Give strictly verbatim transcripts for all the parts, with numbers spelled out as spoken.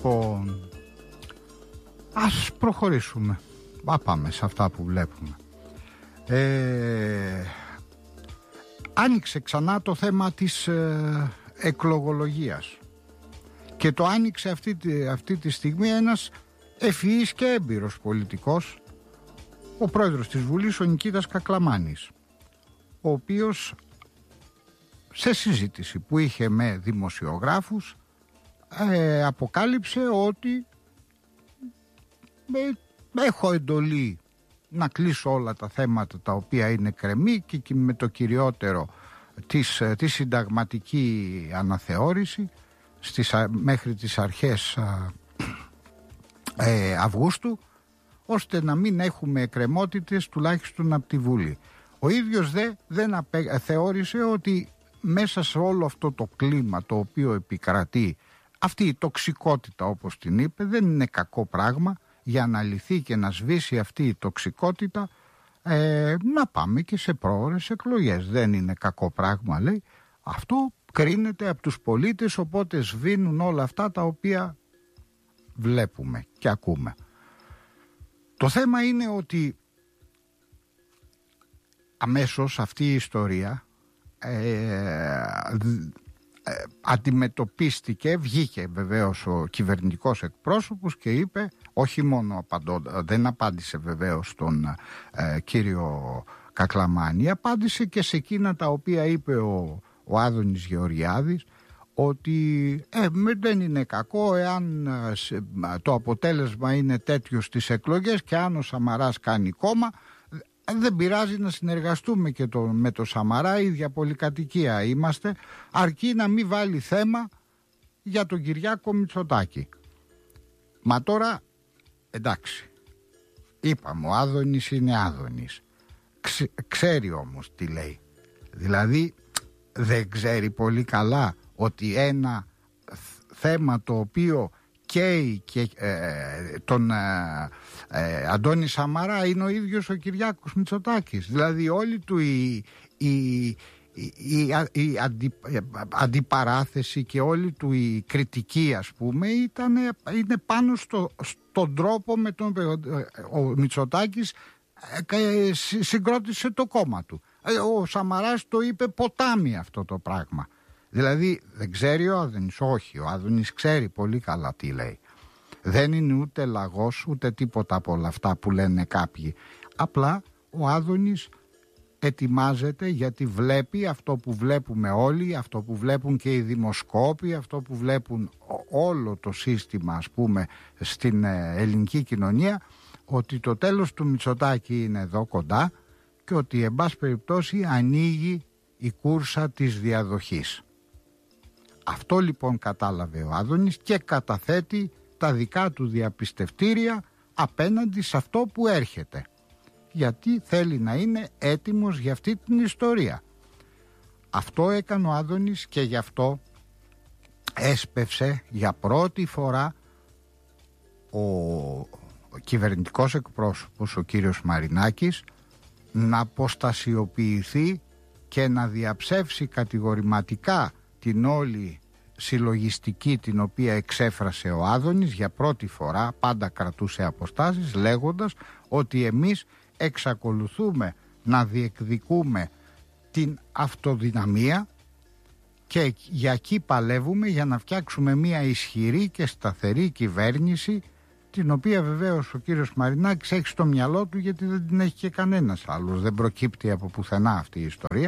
Λοιπόν, ας προχωρήσουμε. Α, πάμε σε αυτά που βλέπουμε. Ε, άνοιξε ξανά το θέμα της ε, εκλογολογίας. Και το άνοιξε αυτή, αυτή τη στιγμή ένας ευφυής και έμπειρος πολιτικός, ο πρόεδρος της Βουλής, ο Νικήτας Κακλαμάνης, ο οποίος σε συζήτηση που είχε με δημοσιογράφους ε, αποκάλυψε ότι ε, έχω εντολή να κλείσω όλα τα θέματα τα οποία είναι κρεμή και, και με το κυριότερο της, τη συνταγματική αναθεώρηση στις, μέχρι τις αρχές ε, Αυγούστου, ώστε να μην έχουμε εκκρεμότητες τουλάχιστον από τη Βουλή. Ο ίδιος δε, δεν απε, θεώρησε ότι μέσα σε όλο αυτό το κλίμα το οποίο επικρατεί, αυτή η τοξικότητα όπως την είπε, δεν είναι κακό πράγμα για να λυθεί και να σβήσει αυτή η τοξικότητα, ε, να πάμε και σε πρόωρες εκλογές. Δεν είναι κακό πράγμα, λέει. Αυτό κρίνεται από τους πολίτες, οπότε σβήνουν όλα αυτά τα οποία βλέπουμε και ακούμε. Το θέμα είναι ότι αμέσως αυτή η ιστορία ε, ε, αντιμετωπίστηκε, βγήκε βεβαίως ο κυβερνητικός εκπρόσωπος και είπε, όχι μόνο απαντώ, δεν απάντησε βεβαίως στον ε, κύριο Κακλαμάνη, απάντησε και σε εκείνα τα οποία είπε ο, ο Άδωνης Γεωργιάδης, ότι ε, δεν είναι κακό εάν ε, το αποτέλεσμα είναι τέτοιο στις εκλογές και αν ο Σαμαράς κάνει κόμμα, δεν πειράζει να συνεργαστούμε και το, με το Σαμαρά, ίδια πολυκατοικία είμαστε, αρκεί να μην βάλει θέμα για τον Κυριάκο Μητσοτάκη. Μα τώρα, εντάξει, είπαμε, ο Άδωνης είναι Άδωνης, Ξ, ξέρει όμως τι λέει, δηλαδή δεν ξέρει πολύ καλά ότι ένα θέμα το οποίο καίει και ε, τον ε, ε, Αντώνη Σαμαρά είναι ο ίδιος ο Κυριάκος Μητσοτάκης. Δηλαδή όλη του η, η, η, η, η αντι, αντιπαράθεση και όλη του η κριτική, ας πούμε, ήταν, είναι πάνω στο, στον τρόπο με τον ο Μητσοτάκης ε, συγκρότησε το κόμμα του. Ο Σαμαράς το είπε ποτάμι αυτό το πράγμα. Δηλαδή δεν ξέρει ο Άδωνης, όχι, ο Άδωνης ξέρει πολύ καλά τι λέει. Δεν είναι ούτε λαγός ούτε τίποτα από όλα αυτά που λένε κάποιοι. Απλά ο Άδωνης ετοιμάζεται γιατί βλέπει αυτό που βλέπουμε όλοι, αυτό που βλέπουν και οι δημοσκόποι, αυτό που βλέπουν όλο το σύστημα, ας πούμε, στην ελληνική κοινωνία, ότι το τέλος του Μητσοτάκη είναι εδώ κοντά και ότι εν πάση περιπτώσει ανοίγει η κούρσα της διαδοχής. Αυτό λοιπόν κατάλαβε ο Άδωνης και καταθέτει τα δικά του διαπιστευτήρια απέναντι σε αυτό που έρχεται, γιατί θέλει να είναι έτοιμος για αυτή την ιστορία. Αυτό έκανε ο Άδωνης και γι' αυτό έσπευσε για πρώτη φορά ο, ο κυβερνητικός εκπρόσωπος, ο κύριος Μαρινάκης, να αποστασιοποιηθεί και να διαψεύσει κατηγορηματικά την όλη συλλογιστική την οποία εξέφρασε ο Άδωνης. Για πρώτη φορά πάντα κρατούσε αποστάσεις, λέγοντας ότι εμείς εξακολουθούμε να διεκδικούμε την αυτοδυναμία και για εκεί παλεύουμε για να φτιάξουμε μια ισχυρή και σταθερή κυβέρνηση, την οποία βεβαίως ο κύριος Μαρινάκης έχει στο μυαλό του, γιατί δεν την έχει και κανένας άλλος, δεν προκύπτει από πουθενά αυτή η ιστορία.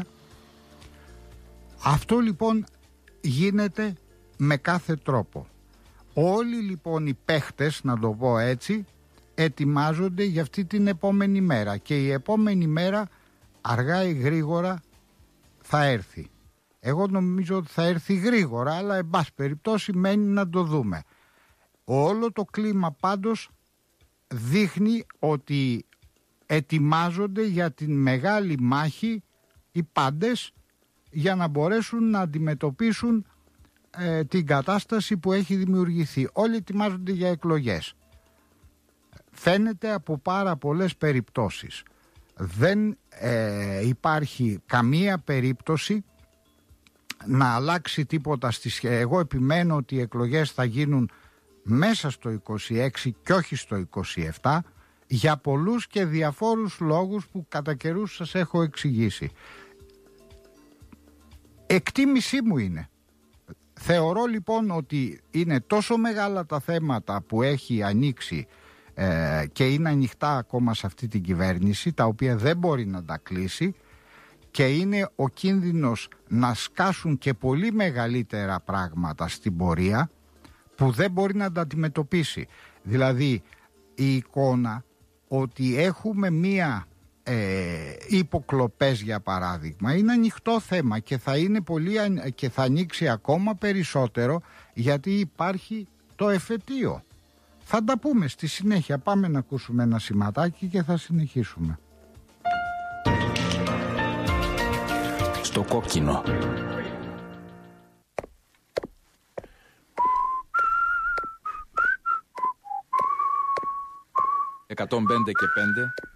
Αυτό λοιπόν γίνεται με κάθε τρόπο. Όλοι λοιπόν οι παίχτες, να το πω έτσι, ετοιμάζονται για αυτή την επόμενη μέρα και η επόμενη μέρα αργά ή γρήγορα θα έρθει. Εγώ νομίζω ότι θα έρθει γρήγορα, αλλά εν πάση περιπτώσει μένει να το δούμε. Όλο το κλίμα πάντως δείχνει ότι ετοιμάζονται για την μεγάλη μάχη οι πάντες, για να μπορέσουν να αντιμετωπίσουν ε, την κατάσταση που έχει δημιουργηθεί. Όλοι ετοιμάζονται για εκλογές. Φαίνεται από πάρα πολλές περιπτώσεις. Δεν ε, υπάρχει καμία περίπτωση να αλλάξει τίποτα στις... Εγώ επιμένω ότι οι εκλογές θα γίνουν μέσα στο είκοσι έξι και όχι στο είκοσι επτά, για πολλούς και διαφόρους λόγους που κατά καιρούς σας έχω εξηγήσει. Εκτίμησή μου είναι. Θεωρώ λοιπόν ότι είναι τόσο μεγάλα τα θέματα που έχει ανοίξει ε, και είναι ανοιχτά ακόμα σε αυτή την κυβέρνηση, τα οποία δεν μπορεί να τα κλείσει, και είναι ο κίνδυνος να σκάσουν και πολύ μεγαλύτερα πράγματα στην πορεία που δεν μπορεί να τα αντιμετωπίσει. Δηλαδή η εικόνα ότι έχουμε μία ε, υποκλοπές, για παράδειγμα, είναι ανοιχτό θέμα και θα, είναι πολύ, και θα ανοίξει ακόμα περισσότερο, γιατί υπάρχει το εφετείο. Θα τα πούμε στη συνέχεια. Πάμε να ακούσουμε ένα σηματάκι και θα συνεχίσουμε. Στο κόκκινο. εκατόν πέντε και πέντε